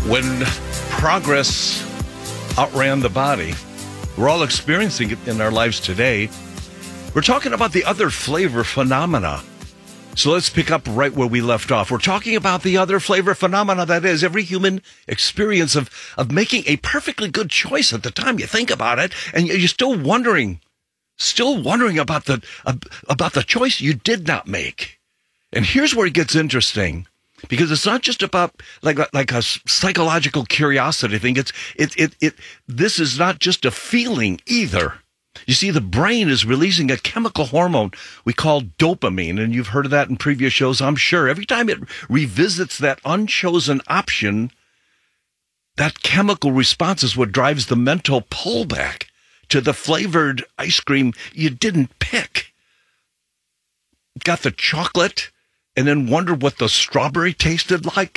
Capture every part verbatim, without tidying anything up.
When progress outran the body, we're all experiencing it in our lives today. We're talking about the other flavor phenomena. So let's pick up right where we left off. We're talking about the other flavor phenomena, that is every human experience of, of making a perfectly good choice at the time you think about it, and you're still wondering, still wondering about the about the choice you did not make. And here's where it gets interesting. Because it's not just about like like a psychological curiosity thing. It's it it it. This is not just a feeling either. You see, the brain is releasing a chemical hormone we call dopamine, and you've heard of that in previous shows, I'm sure. Every time it revisits that unchosen option, that chemical response is what drives the mental pullback to the flavored ice cream you didn't pick. Got the chocolate, and then wonder what the strawberry tasted like.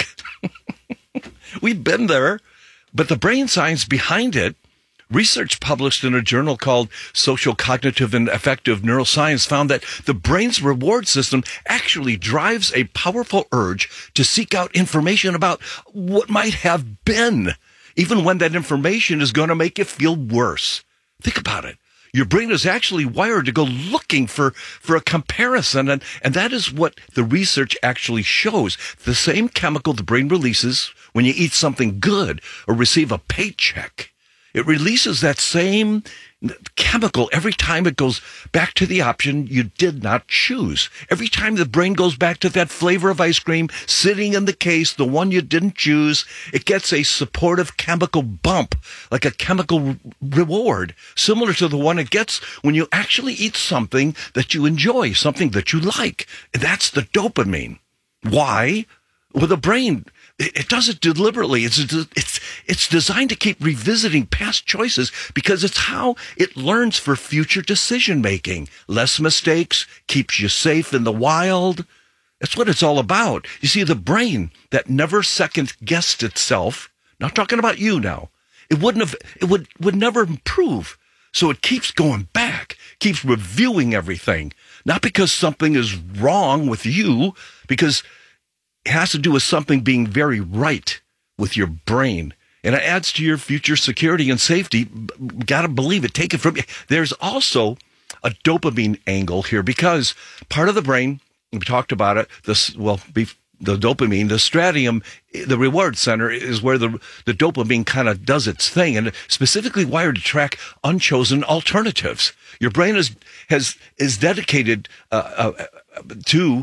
We've been there. But the brain science behind it, research published in a journal called Social Cognitive and Affective Neuroscience, found that the brain's reward system actually drives a powerful urge to seek out information about what might have been, even when that information is going to make you feel worse. Think about it. Your brain is actually wired to go looking for, for a comparison, and, and that is what the research actually shows. The same chemical the brain releases when you eat something good or receive a paycheck. It releases that same chemical every time it goes back to the option you did not choose. Every time the brain goes back to that flavor of ice cream sitting in the case, the one you didn't choose, it gets a supportive chemical bump, like a chemical re- reward, similar to the one it gets when you actually eat something that you enjoy, something that you like. And that's the dopamine. Why? Well, the brain, it does it deliberately. It's it's it's designed to keep revisiting past choices because it's how it learns for future decision making. Less mistakes, keeps you safe in the wild. That's what it's all about. You see, the brain that never second guessed itself, not talking about you now, it wouldn't have, it would would never improve. So it keeps going back, keeps reviewing everything, not because something is wrong with you, because it has to do with something being very right with your brain. And it adds to your future security and safety. Got to believe it. Take it from me. There's also a dopamine angle here because part of the brain, we talked about it, this, well, the dopamine, the striatum, the reward center is where the, the dopamine kind of does its thing, and specifically wired to track unchosen alternatives. Your brain is, has, is dedicated uh, uh, to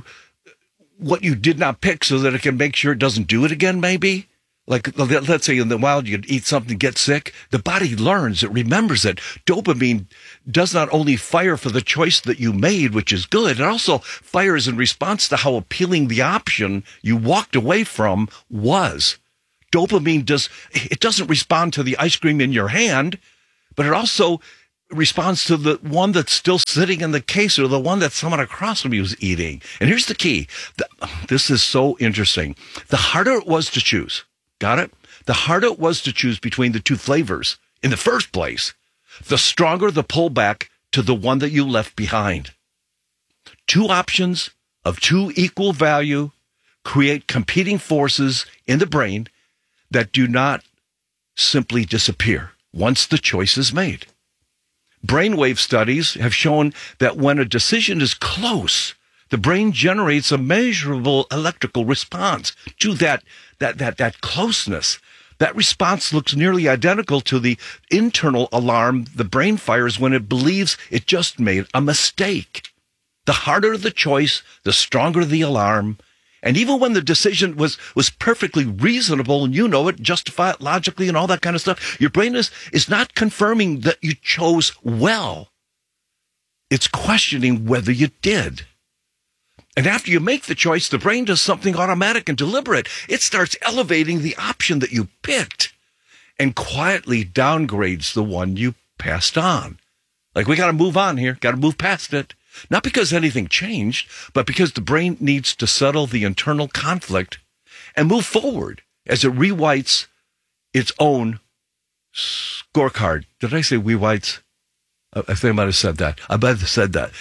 what you did not pick so that it can make sure it doesn't do it again, maybe? Like, let's say in the wild, you eat something, get sick. The body learns, it remembers it. Dopamine does not only fire for the choice that you made, which is good, it also fires in response to how appealing the option you walked away from was. Dopamine does, it doesn't respond to the ice cream in your hand, but it also responds to the one that's still sitting in the case or the one that someone across from you is eating. And here's the key. The, this is so interesting. The harder it was to choose, got it? The harder it was to choose between the two flavors in the first place, the stronger the pullback to the one that you left behind. Two options of two equal value create competing forces in the brain that do not simply disappear once the choice is made. Brainwave studies have shown that when a decision is close, the brain generates a measurable electrical response to that, that, that, that closeness. That response looks nearly identical to the internal alarm the brain fires when it believes it just made a mistake. The harder the choice, the stronger the alarm. And even when the decision was, was perfectly reasonable and you know it, justify it logically and all that kind of stuff, your brain is, is not confirming that you chose well. It's questioning whether you did. And after you make the choice, the brain does something automatic and deliberate. It starts elevating the option that you picked and quietly downgrades the one you passed on. Like, we got to move on here, got to move past it. Not because anything changed, but because the brain needs to settle the internal conflict and move forward as it rewrites its own scorecard. Did I say rewrites? I think I might have said that. I might have said that.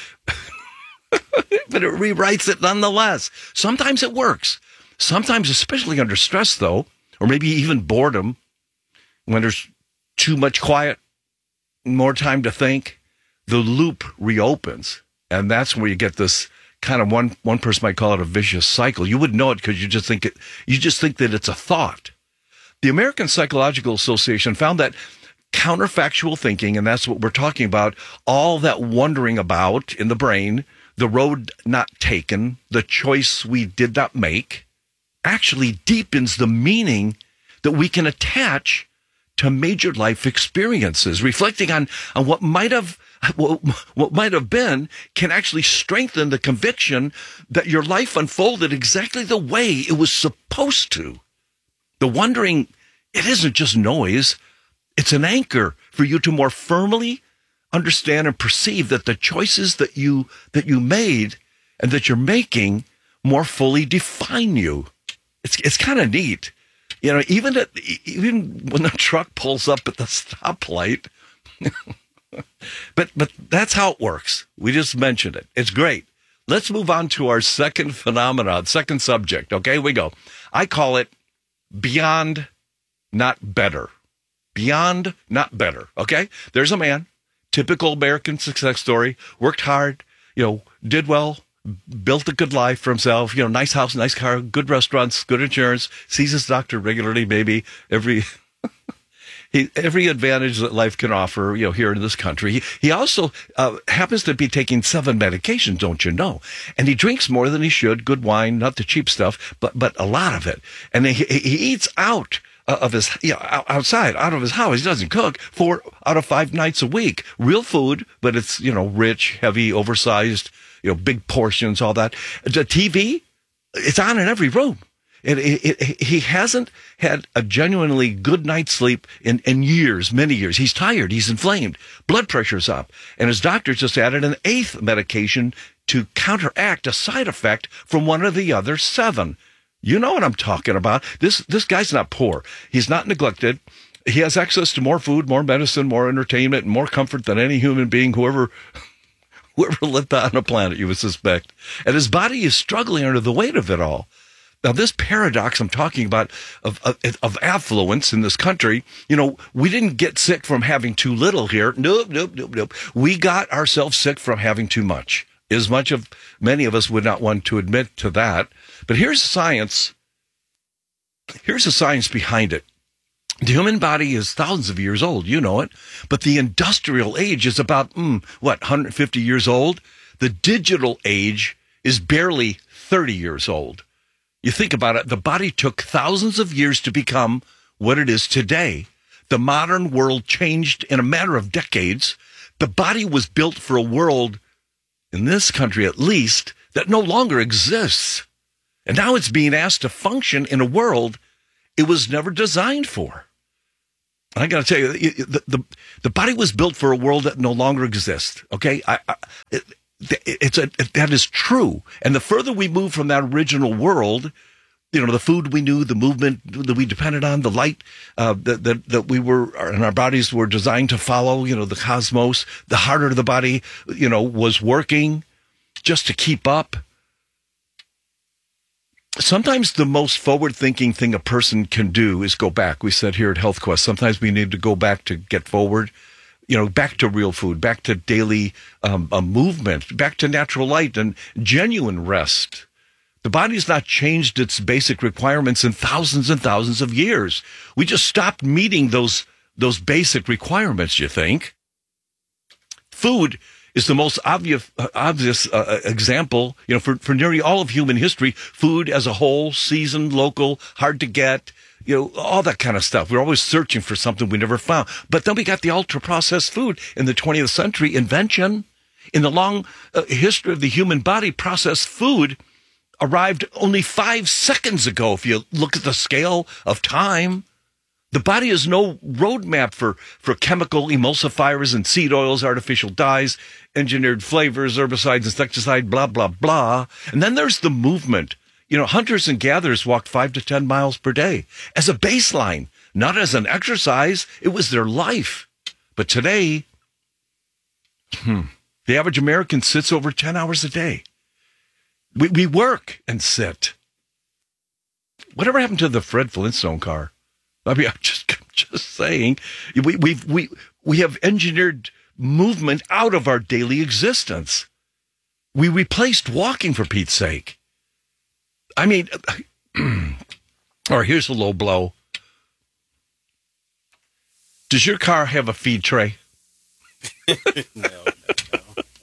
But it rewrites it nonetheless. Sometimes it works. Sometimes, especially under stress, though, or maybe even boredom, when there's too much quiet, more time to think, the loop reopens. And that's where you get this kind of, one one person might call it a vicious cycle. You wouldn't know it because you just think it, you just think that it's a thought. The American Psychological Association found that counterfactual thinking, and that's what we're talking about, all that wondering about in the brain, the road not taken, the choice we did not make, actually deepens the meaning that we can attach to major life experiences. Reflecting on, on what might have what, what might have been can actually strengthen the conviction that your life unfolded exactly the way it was supposed to. The wondering, it isn't just noise. It's an anchor for you to more firmly understand and perceive that the choices that you that you made and that you're making more fully define you. It's it's kind of neat. You know, even at, even when the truck pulls up at the stoplight, but but that's how it works. We just mentioned it. It's great. Let's move on to our second phenomenon, second subject. Okay, we go. I call it beyond, not better. Beyond, not better. Okay, there's a man, typical American success story, worked hard, you know, did well, built a good life for himself, you know, nice house, nice car, good restaurants, good insurance, sees his doctor regularly, maybe every he, every advantage that life can offer, you know, here in this country. He, he also uh, happens to be taking seven medications, don't you know? And he drinks more than he should, good wine, not the cheap stuff, but but a lot of it. And he, he eats out of his, you know, outside, out of his house. He doesn't cook four out of five nights a week. Real food, but it's, you know, rich, heavy, oversized, you know, big portions, all that. The T V, it's on in every room. It, it, it, he hasn't had a genuinely good night's sleep in, in years, many years. He's tired. He's inflamed. Blood pressure's up. And his doctor just added an eighth medication to counteract a side effect from one of the other seven. You know what I'm talking about. This this guy's not poor. He's not neglected. He has access to more food, more medicine, more entertainment, and more comfort than any human being, whoever whoever lived on the planet, you would suspect. And his body is struggling under the weight of it all. Now, this paradox I'm talking about of, of, of affluence in this country, you know, we didn't get sick from having too little here. Nope, nope, nope, nope. We got ourselves sick from having too much. As much of many of us would not want to admit to that. But here's science. Here's the science behind it. The human body is thousands of years old. You know it. But the industrial age is about, mm, what, one hundred fifty years old? The digital age is barely thirty years old. You think about it, the body took thousands of years to become what it is today. The modern world changed in a matter of decades. The body was built for a world, in this country at least, that no longer exists. And now it's being asked to function in a world it was never designed for. I got to tell you, the, the the body was built for a world that no longer exists. Okay, I, I, it, it's a that is true. And the further we move from that original world, you know, the food we knew, the movement that we depended on, the light uh, that, that that we were and our bodies were designed to follow, you know, the cosmos, the harder the body, you know, was working just to keep up. Sometimes the most forward-thinking thing a person can do is go back. We said here at Health Quest, sometimes we need to go back to get forward, you know, back to real food, back to daily um, uh, movement, back to natural light and genuine rest. The body's not changed its basic requirements in thousands and thousands of years. We just stopped meeting those those basic requirements, you think? Food is the most obvious uh, obvious uh, example, you know, for, for nearly all of human history. Food as a whole, seasoned, local, hard to get, you know, all that kind of stuff. We're always searching for something we never found. But then we got the ultra-processed food in the twentieth century invention. In the long uh, history of the human body, processed food arrived only five seconds ago, if you look at the scale of time. The body has no roadmap for, for chemical emulsifiers and seed oils, artificial dyes, engineered flavors, herbicides, insecticide, blah, blah, blah. And then there's the movement. You know, hunters and gatherers walked five to ten miles per day as a baseline, not as an exercise. It was their life. But today, hmm, the average American sits over ten hours a day. We, we work and sit. Whatever happened to the Fred Flintstone car? I mean, I'm just just saying, we we we we have engineered movement out of our daily existence. We replaced walking, for Pete's sake. I mean, or here's a low blow. Does your car have a feed tray? no, no, no.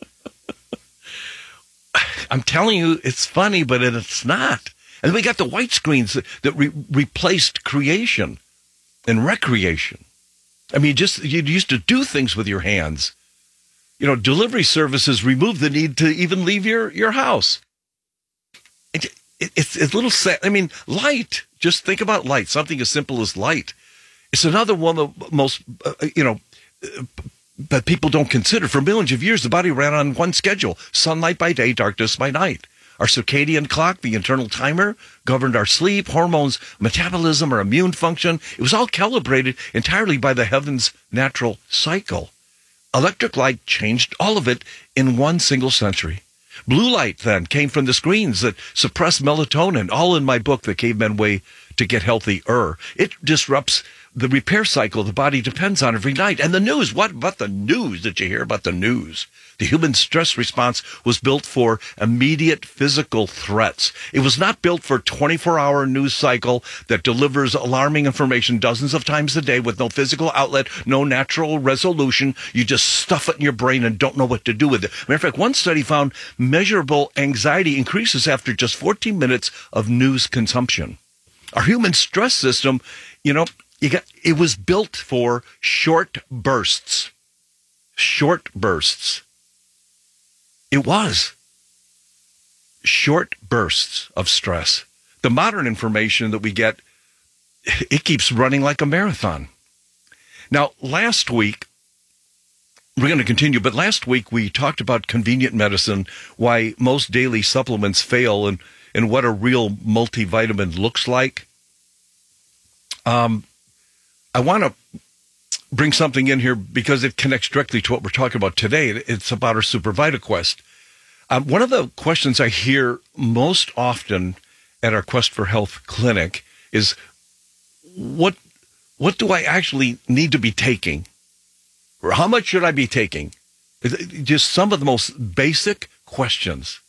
I'm telling you, it's funny, but it's not. And we got the white screens that, that re- replaced creation and recreation. I mean, just you used to do things with your hands. You know, delivery services removed the need to even leave your, your house. It, it, it's, it's a little sad. I mean, light. Just think about light. Something as simple as light. It's another one of the most, uh, you know, uh, that people don't consider. For millions of years, the body ran on one schedule: sunlight by day, darkness by night. Our circadian clock, the internal timer, governed our sleep, hormones, metabolism, our immune function. It was all calibrated entirely by the heavens' natural cycle. Electric light changed all of it in one single century. Blue light, then, came from the screens that suppress melatonin, all in my book, The Caveman Way to Get Healthier. It disrupts the repair cycle the body depends on every night. And the news, what about the news? Did you hear about the news? The human stress response was built for immediate physical threats. It was not built for a twenty-four hour news cycle that delivers alarming information dozens of times a day with no physical outlet, no natural resolution. You just stuff it in your brain and don't know what to do with it. Matter of fact, one study found measurable anxiety increases after just fourteen minutes of news consumption. Our human stress system, you know, you got, it was built for short bursts. Short bursts. It was. Short bursts of stress. The modern information that we get, it keeps running like a marathon. Now, last week, we're going to continue, but last week we talked about convenient medicine, why most daily supplements fail, and, and what a real multivitamin looks like. Um, I want to bring something in here because it connects directly to what we're talking about today. It's about our Super VitaQuest. Um, one of the questions I hear most often at our Quest for Health clinic is, what what do I actually need to be taking? Or how much should I be taking? Just some of the most basic questions.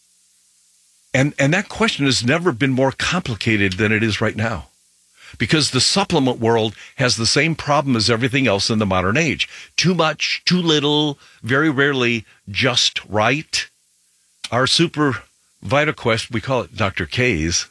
And, and that question has never been more complicated than it is right now. Because the supplement world has the same problem as everything else in the modern age. Too much, too little, very rarely just right. Our Super VitaQuest, we call it Doctor K's.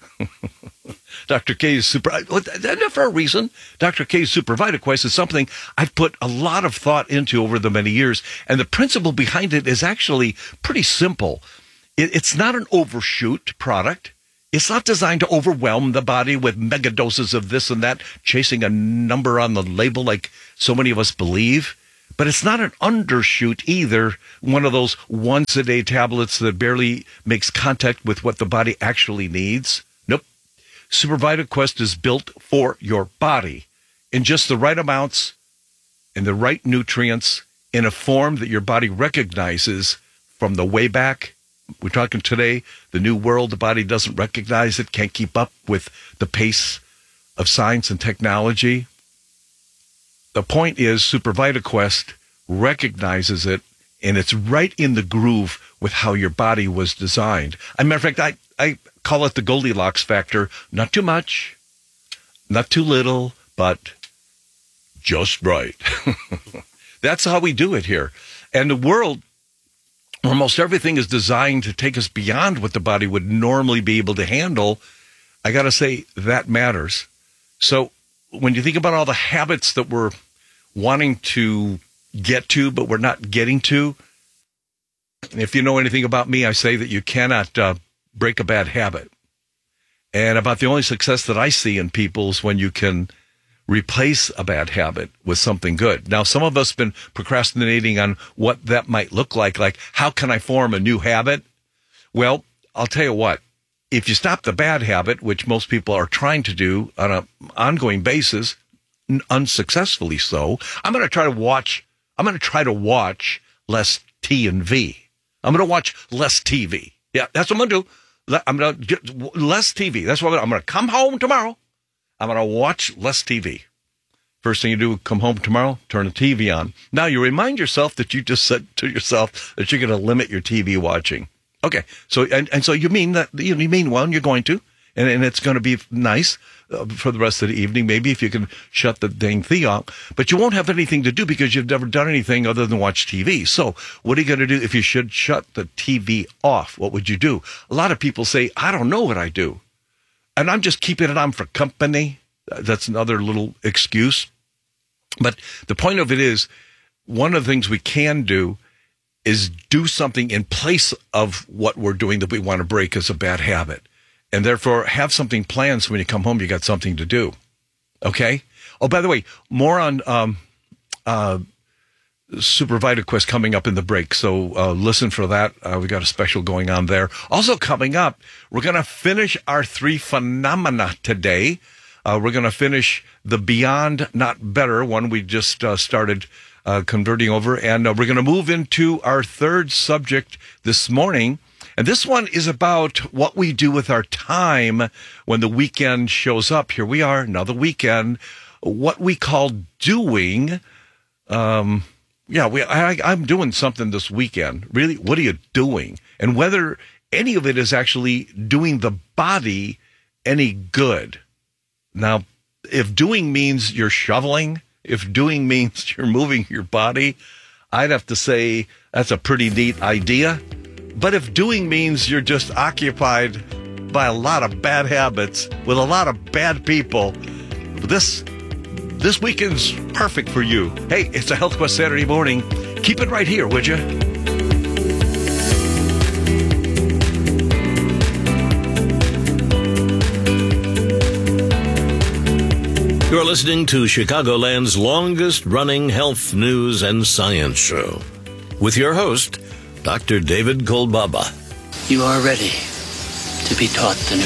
Doctor K's Super, and for a reason, Doctor K's Super VitaQuest is something I've put a lot of thought into over the many years. And the principle behind it is actually pretty simple. It, it's not an overshoot product. It's not designed to overwhelm the body with mega doses of this and that, chasing a number on the label like so many of us believe. But it's not an undershoot either, one of those once-a-day tablets that barely makes contact with what the body actually needs. Nope. Super VitaQuest is built for your body in just the right amounts, in the right nutrients, in a form that your body recognizes from the way back. We're talking today, the new world, the body doesn't recognize it, can't keep up with the pace of science and technology. The point is, Super VitaQuest recognizes it, and it's right in the groove with how your body was designed. As a matter of fact, I, I call it the Goldilocks factor. Not too much, not too little, but just right. That's how we do it here. And the world, almost everything is designed to take us beyond what the body would normally be able to handle. I got to say, that matters. So when you think about all the habits that we're wanting to get to, but we're not getting to, if you know anything about me, I say that you cannot uh, break a bad habit. And about the only success that I see in people is when you can replace a bad habit with something good. Now, some of us have been procrastinating on what that might look like, like how can I form a new habit? Well, I'll tell you what, if you stop the bad habit, which most people are trying to do on an ongoing basis, unsuccessfully so, I'm going to try to watch, I'm going to try to watch less T and V. I'm going to watch less T V. Yeah, that's what I'm going to do. I'm going to less T V. That's what I'm going to, I'm going to come home tomorrow. I'm going to watch less T V. First thing you do, come home tomorrow, turn the T V on. Now you remind yourself that you just said to yourself that you're going to limit your T V watching. Okay, so and, and so you mean that you mean well, and you're going to, and, and it's going to be nice uh, for the rest of the evening. Maybe if you can shut the dang thing off, but you won't have anything to do because you've never done anything other than watch T V. So what are you going to do if you should shut the T V off? What would you do? A lot of people say, I don't know what I do, and I'm just keeping it on for company. That's another little excuse. But the point of it is, one of the things we can do is do something in place of what we're doing that we want to break as a bad habit. And therefore, have something planned so when you come home, you got something to do. Okay? Oh, by the way, more on um, uh, Super VitaQuest coming up in the break. So uh, listen for that. Uh, we got a special going on there. Also coming up, we're going to finish our three phenomena today. Uh, we're going to finish the Beyond Not Better one we just uh, started uh, converting over. And uh, we're going to move into our third subject this morning. And this one is about what we do with our time when the weekend shows up. Here we are, another weekend. What we call doing. Um, yeah, we, I, I'm doing something this weekend. Really, what are you doing? And whether any of it is actually doing the body any good. Now, if doing means you're shoveling, if doing means you're moving your body, I'd have to say that's a pretty neat idea. But if doing means you're just occupied by a lot of bad habits with a lot of bad people, this this weekend's perfect for you. Hey, it's a Health Quest Saturday morning. Keep it right here, would you? You're listening to Chicagoland's longest-running health news and science show with your host, Doctor David Kolbaba. You are ready to be taught the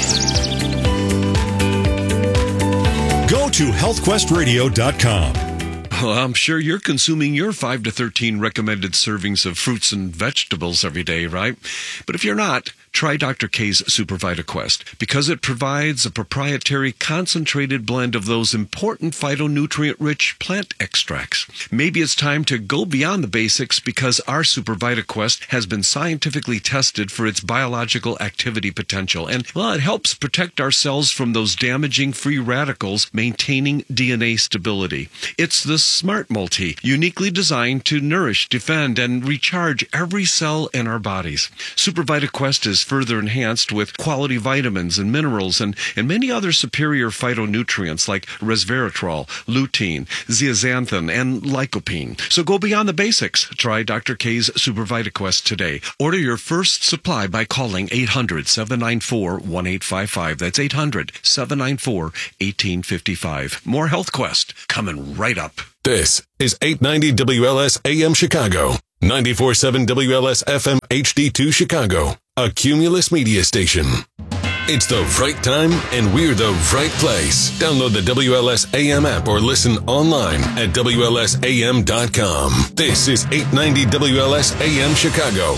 new way. Go to health quest radio dot com. Well, I'm sure you're consuming your five to thirteen recommended servings of fruits and vegetables every day, right? But if you're not, try Doctor K's Super VitaQuest because it provides a proprietary concentrated blend of those important phytonutrient-rich plant extracts. Maybe it's time to go beyond the basics because our Super VitaQuest has been scientifically tested for its biological activity potential. And, well, it helps protect our cells from those damaging free radicals, maintaining D N A stability. It's the Smart Multi, uniquely designed to nourish, defend, and recharge every cell in our bodies. Super VitaQuest is further enhanced with quality vitamins and minerals and, and many other superior phytonutrients like resveratrol, lutein, zeaxanthin, and lycopene. So go beyond the basics. Try Doctor K's Super VitaQuest today. Order your first supply by calling eight hundred, seven nine four, one eight five five. That's eight hundred, seven nine four, one eight five five. More Health Quest coming right up. This is eight ninety W L S A M Chicago, ninety-four point seven W L S F M H D two Chicago, a Cumulus media station. It's the right time and we're the right place. Download the W L S A M app or listen online at W L S A M dot com. This is eight ninety W L S A M Chicago.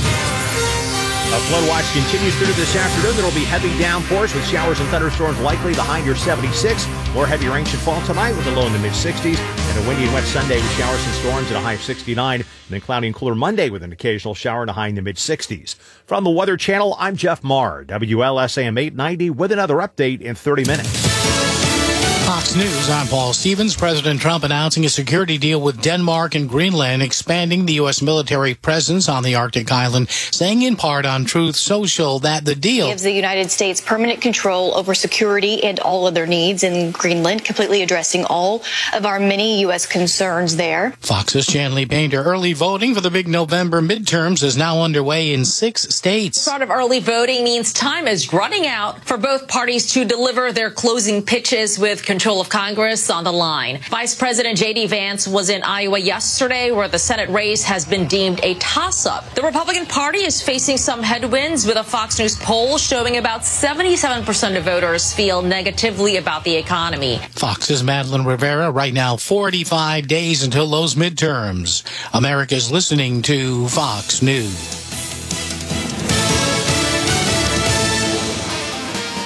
A flood watch continues through this afternoon. There will be heavy downpours with showers and thunderstorms likely. The high near seventy-six. More heavy rain should fall tonight with a low in the mid-sixties. And a windy and wet Sunday with showers and storms at a high of sixty-nine. And then cloudy and cooler Monday with an occasional shower and a high in the mid-sixties. From the Weather Channel, I'm Jeff Marr. W L S A M eight ninety with another update in thirty minutes. Fox News, I'm Paul Stevens. President Trump announcing a security deal with Denmark and Greenland, expanding the U S military presence on the Arctic island, saying in part on Truth Social that the deal gives the United States permanent control over security and all other needs in Greenland, completely addressing all of our many U S concerns there. Fox's Chanley Painter. Early voting for the big November midterms is now underway in six states. The start of early voting means time is running out for both parties to deliver their closing pitches with control of Congress on the line. Vice President J D Vance was in Iowa yesterday, where the Senate race has been deemed a toss-up. The Republican Party is facing some headwinds, with a Fox News poll showing about seventy-seven percent of voters feel negatively about the economy. Fox's Madeline Rivera. Right now, forty-five days until those midterms. America's listening to Fox News.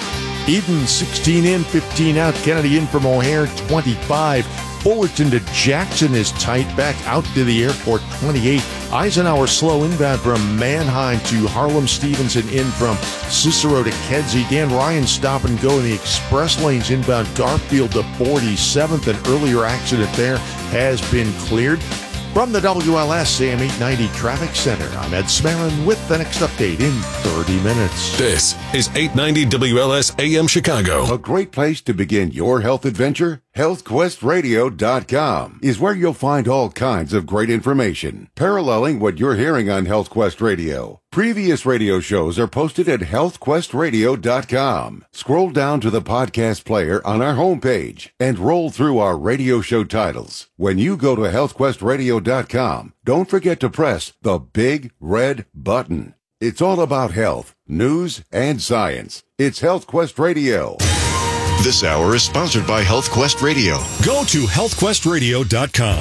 Eden sixteen in, fifteen out. Kennedy in from O'Hare, twenty-five. Fullerton to Jackson is tight. Back out to the airport, twenty-eight. Eisenhower slow inbound from Mannheim to Harlem. Stevenson in from Cicero to Kedzie. Dan Ryan stop and go in the express lanes inbound Garfield to forty-seventh. An earlier accident there has been cleared. From the W L S A M eight ninety Traffic Center, I'm Ed Smarin with the next update in thirty minutes. This is eight ninety W L S A M Chicago. A great place to begin your health adventure? health quest radio dot com is where you'll find all kinds of great information, paralleling what you're hearing on HealthQuest Radio. Previous radio shows are posted at health quest radio dot com. Scroll down to the podcast player on our homepage and roll through our radio show titles. When you go to health quest radio dot com, don't forget to press the big red button. It's all about health, news, and science. It's HealthQuest Radio. This hour is sponsored by HealthQuest Radio. Go to health quest radio dot com.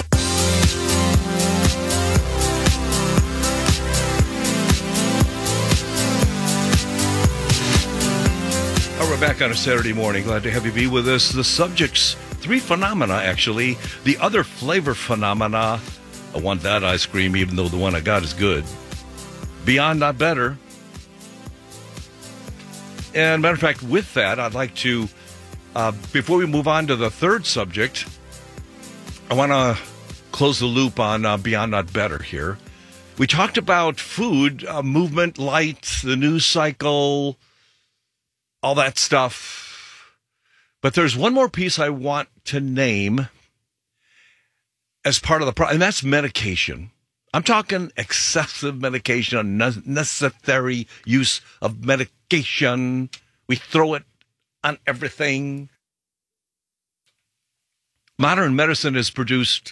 We're back on a Saturday morning. Glad to have you be with us. The subjects, three phenomena, actually. The other flavor phenomena. I want that ice cream, even though the one I got is good. Beyond, not better. And matter of fact, with that, I'd like to, uh, before we move on to the third subject, I want to close the loop on uh, Beyond, not better here. We talked about food, uh, movement, light, the news cycle, all that stuff. But there's one more piece I want to name as part of the problem, and that's medication. I'm talking excessive medication, unnecessary use of medication. We throw it on everything. Modern medicine has produced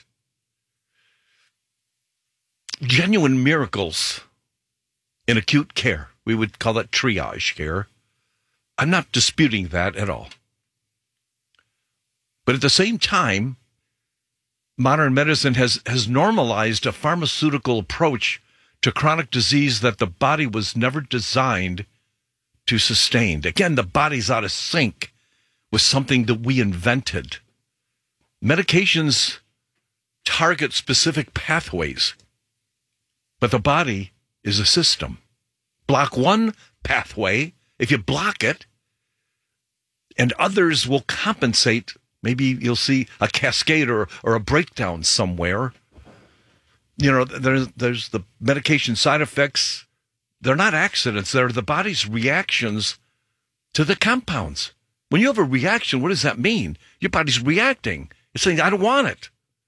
genuine miracles in acute care. We would call that triage care. I'm not disputing that at all. But at the same time, modern medicine has, has normalized a pharmaceutical approach to chronic disease that the body was never designed to sustain. Again, the body's out of sync with something that we invented. Medications target specific pathways, but the body is a system. Block one pathway, if you block it, and others will compensate. Maybe you'll see a cascade or, or a breakdown somewhere. You know, there's, there's the medication side effects. They're not accidents. They're the body's reactions to the compounds. When you have a reaction, what does that mean? Your body's reacting. It's saying, I don't want it.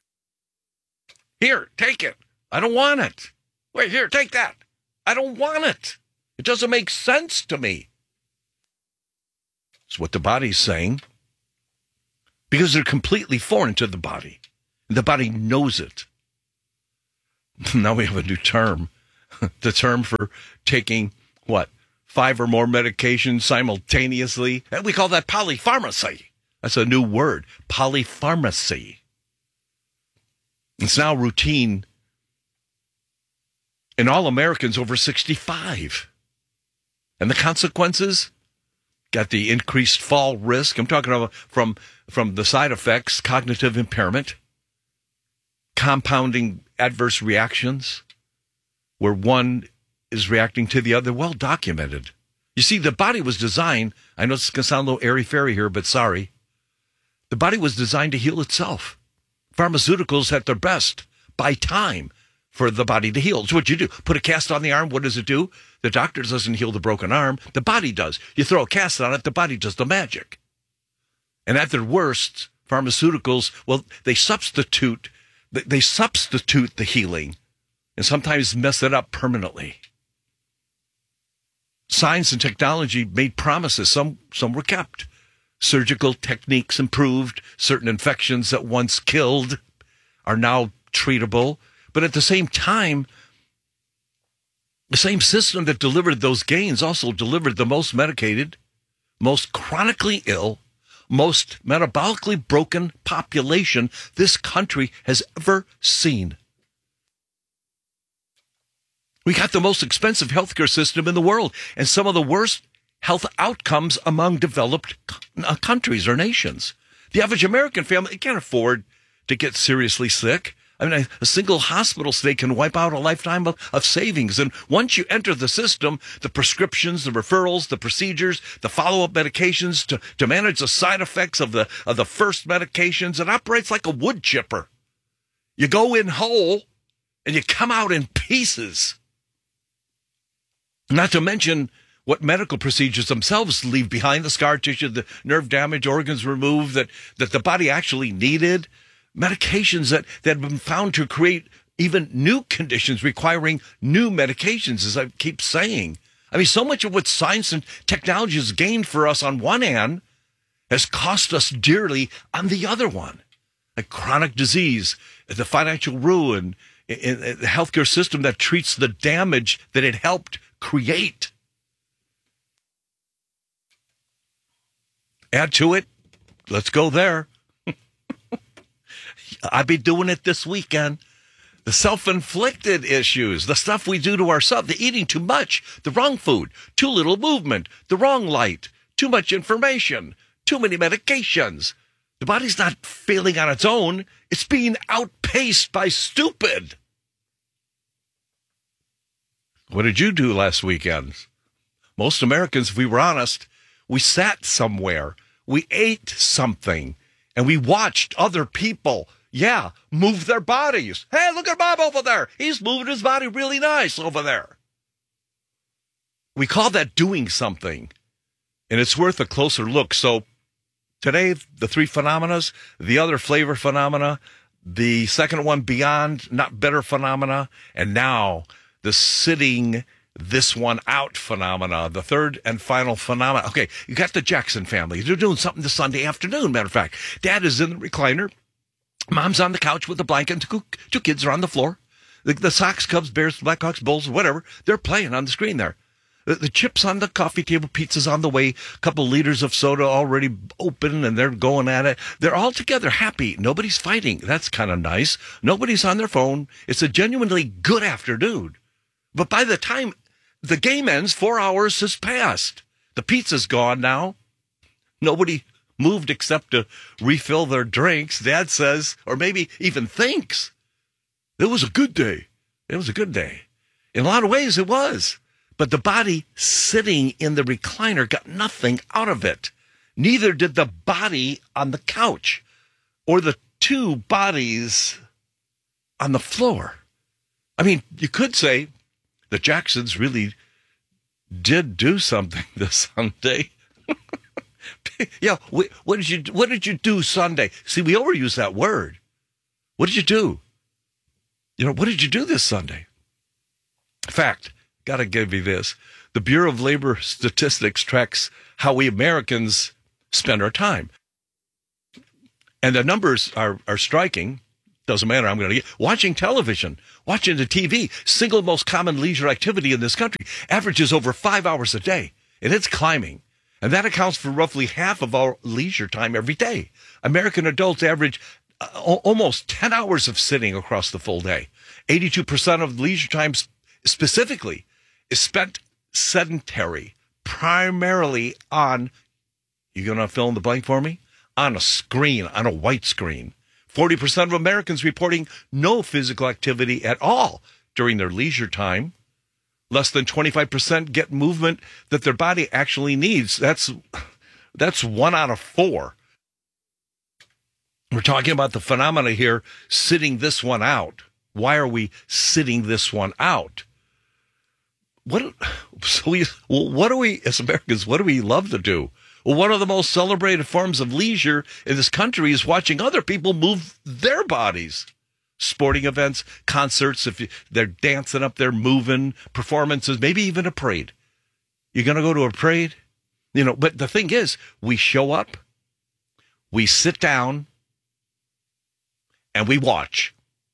Here, take it. I don't want it. Wait, here, take that. I don't want it. It doesn't make sense to me. It's what the body's saying. Because they're completely foreign to the body. The body knows it. Now we have a new term. The term for taking, what, five or more medications simultaneously. And we call that polypharmacy. That's a new word, polypharmacy. It's now routine in all Americans over sixty-five. And the consequences? Got the increased fall risk. I'm talking about from, from the side effects, cognitive impairment, compounding adverse reactions, where one is reacting to the other, well documented. You see, the body was designed, I know it's going to sound a little airy-fairy here, but sorry. The body was designed to heal itself. Pharmaceuticals at their best buy time for the body to heal. It's what you do. Put a cast on the arm, what does it do? The doctor doesn't heal the broken arm. The body does. You throw a cast on it, the body does the magic. And at their worst, pharmaceuticals, well, they substitute, they substitute the healing and sometimes mess it up permanently. Science and technology made promises. Some, some were kept. Surgical techniques improved. Certain infections that once killed are now treatable. But at the same time, the same system that delivered those gains also delivered the most medicated, most chronically ill, most metabolically broken population this country has ever seen. We got the most expensive healthcare system in the world and some of the worst health outcomes among developed uh, countries or nations. The average American family can't afford to get seriously sick. I mean, a, a single hospital stay can wipe out a lifetime of, of savings. And once you enter the system, the prescriptions, the referrals, the procedures, the follow-up medications to, to manage the side effects of the of the first medications, it operates like a wood chipper. You go in whole and you come out in pieces. Not to mention what medical procedures themselves leave behind, the scar tissue, the nerve damage, organs removed that, that the body actually needed. Medications that, that have been found to create even new conditions requiring new medications, as I keep saying. I mean, so much of what science and technology has gained for us on one hand has cost us dearly on the other one. Like chronic disease, the financial ruin, in the healthcare system that treats the damage that it helped create. Add to it, let's go there. I'll be doing it this weekend. The self-inflicted issues, the stuff we do to ourselves, the eating too much, the wrong food, too little movement, the wrong light, too much information, too many medications. The body's not failing on its own. It's being outpaced by stupid. What did you do last weekend? Most Americans, if we were honest, we sat somewhere, we ate something, and we watched other people Yeah, move their bodies. Hey, look at Bob over there. He's moving his body really nice over there. We call that doing something, and it's worth a closer look. So today, the three phenomena, the other flavor phenomena, the second one beyond, not better phenomena, and now the sitting this one out phenomena, the third and final phenomena. Okay, you got the Jackson family. They're doing something this Sunday afternoon, matter of fact. Dad is in the recliner. Mom's on the couch with the blanket. Two, two kids are on the floor. The, the Sox, Cubs, Bears, Blackhawks, Bulls, whatever, they're playing on the screen there. The, the chips on the coffee table, pizza's on the way, a couple liters of soda already open, and they're going at it. They're all together, happy. Nobody's fighting. That's kind of nice. Nobody's on their phone. It's a genuinely good afternoon. But by the time the game ends, four hours has passed. The pizza's gone now. Nobody moved except to refill their drinks, Dad says, or maybe even thinks. It was a good day. It was a good day. In a lot of ways, it was. But the body sitting in the recliner got nothing out of it. Neither did the body on the couch or the two bodies on the floor. I mean, you could say the Jacksons really did do something this Sunday. Yeah, what did you what did you do Sunday? See, we overuse that word. What did you do? You know, what did you do this Sunday? Fact, got to give you this. The Bureau of Labor Statistics tracks how we Americans spend our time. And the numbers are, are striking. Doesn't matter, I'm going to get watching television, watching the T V, single most common leisure activity in this country, averages over five hours a day, and it's climbing. And that accounts for roughly half of our leisure time every day. American adults average uh, almost ten hours of sitting across the full day. eighty-two percent of leisure time sp- specifically is spent sedentary, primarily on, you going to fill in the blank for me? On a screen, on a white screen. forty percent of Americans reporting no physical activity at all during their leisure time. Less than twenty-five percent get movement that their body actually needs. That's that's one out of four. We're talking about the phenomena here, sitting this one out. Why are we sitting this one out? What so we what do we as Americans, what do we love to do? Well, one of the most celebrated forms of leisure in this country is watching other people move their bodies. Sporting events, concerts, if you, they're dancing up there, moving, performances, maybe even a parade. You're going to go to a parade? You know, but the thing is, we show up, we sit down, and we watch.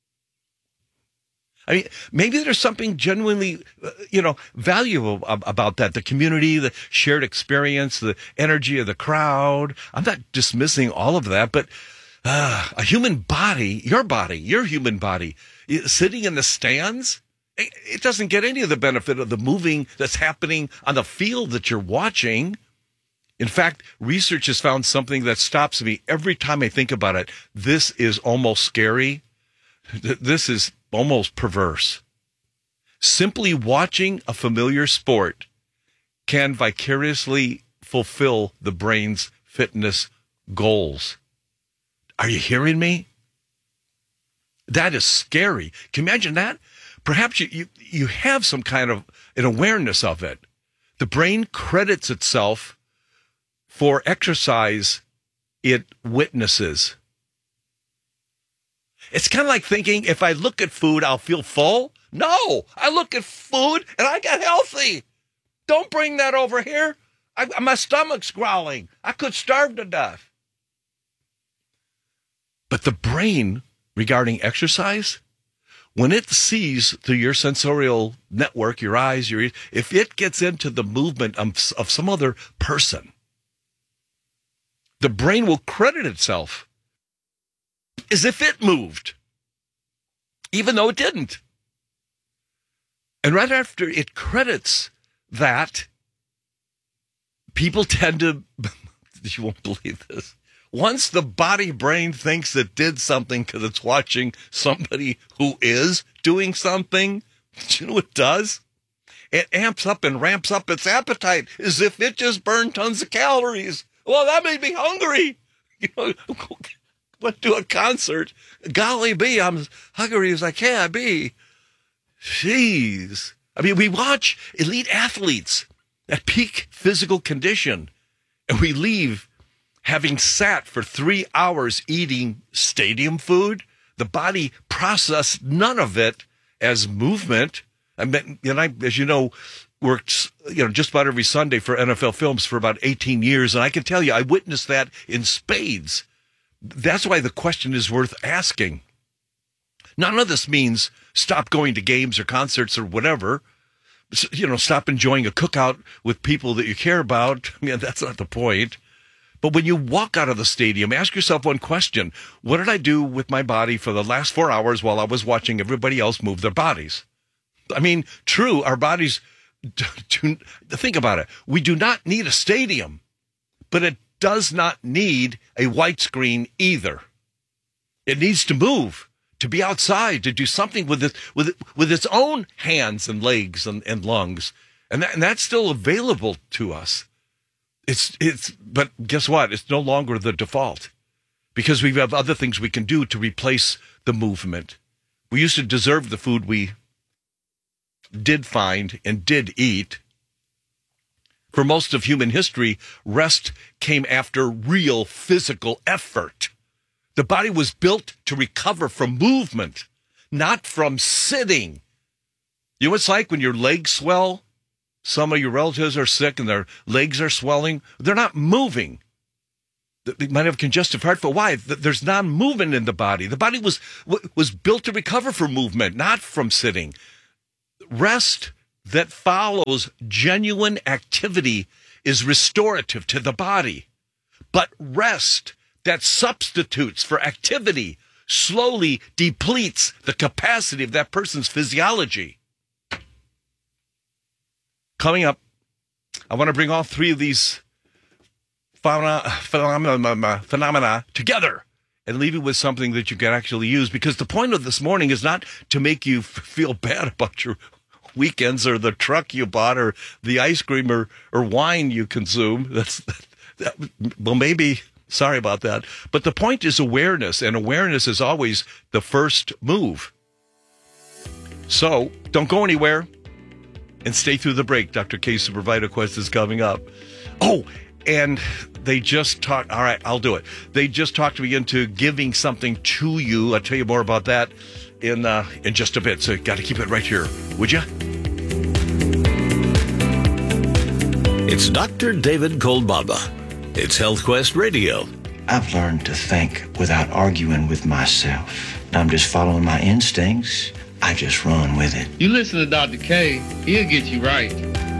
I mean, maybe there's something genuinely, uh, you know, valuable about that. The community, the shared experience, the energy of the crowd. I'm not dismissing all of that, but Uh, a human body, your body, your human body, sitting in the stands It doesn't get any of the benefit of the moving that's happening on the field that you're watching. In fact, research has found something that stops me every time I think about it. This is almost scary. This is almost perverse. Simply watching a familiar sport can vicariously fulfill the brain's fitness goals. Are you hearing me? That is scary. Can you imagine that? Perhaps you, you, you have some kind of an awareness of it. The brain credits itself for exercise it witnesses. It's kind of like thinking, if I look at food, I'll feel full. No, I look at food and I get healthy. Don't bring that over here. I, my stomach's growling. I could starve to death. But the brain, regarding exercise, when it sees through your sensorial network, your eyes, your ears, if it gets into the movement of, of some other person, the brain will credit itself as if it moved, even though it didn't. And right after it credits that, people tend to, you won't believe this, once the body brain thinks it did something because it's watching somebody who is doing something, do you know what it does? It amps up and ramps up its appetite as if it just burned tons of calories. Well, that made me hungry. You know, went to a concert. Golly bee, I'm as hungry as I can be. Jeez. I mean, we watch elite athletes at peak physical condition, and we leave having sat for three hours eating stadium food. The body processed none of it as movement. I mean, and I, as you know, worked you know just about every Sunday for N F L Films for about eighteen years, and I can tell you, I witnessed that in spades. That's why the question is worth asking. None of this means stop going to games or concerts or whatever. You know, stop enjoying a cookout with people that you care about. I mean, that's not the point. But when you walk out of the stadium, ask yourself one question. What did I do with my body for the last four hours while I was watching everybody else move their bodies? I mean, true, our bodies, do, do, think about it. We do not need a stadium, but it does not need a white screen either. It needs to move, to be outside, to do something with it, with it, with its own hands and legs and, and lungs. And, that, and that's still available to us. It's, it's, but guess what? It's no longer the default because we have other things we can do to replace the movement. We used to deserve the food we did find and did eat. For most of human history, rest came after real physical effort. The body was built to recover from movement, not from sitting. You know what it's like when your legs swell? Some of your relatives are sick and their legs are swelling. They're not moving. They might have congestive heart, but why? There's non-movement in the body. The body was was built to recover from movement, not from sitting. Rest that follows genuine activity is restorative to the body. But rest that substitutes for activity slowly depletes the capacity of that person's physiology. Coming up, I want to bring all three of these phenomena, phenomena, phenomena together and leave you with something that you can actually use. Because the point of this morning is not to make you f- feel bad about your weekends or the truck you bought or the ice cream or, or wine you consume. That's that, well, maybe, sorry about that. But the point is awareness, and awareness is always the first move. So don't go anywhere. And stay through the break. Doctor K Super VitaQuest is coming up. Oh, and they just talked. All right, I'll do it. They just talked me into giving something to you. I'll tell you more about that in uh, in just a bit. So you got to keep it right here, would you? It's Doctor David Kolbaba. It's HealthQuest Radio. I've learned to think without arguing with myself. I'm just following my instincts. I just run with it. You listen to Doctor K, he'll get you right.